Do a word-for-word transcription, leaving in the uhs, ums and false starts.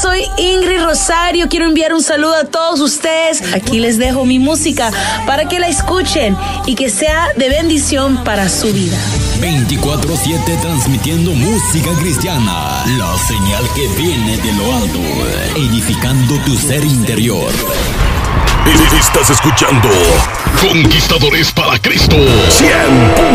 soy Ingrid Rosario. Quiero enviar un saludo a todos ustedes. Aquí les dejo mi música para que la escuchen y que sea de bendición para su vida. veinticuatro siete transmitiendo música cristiana. La señal que viene de lo alto, edificando tu ser interior. Estás escuchando Conquistadores para Cristo. cien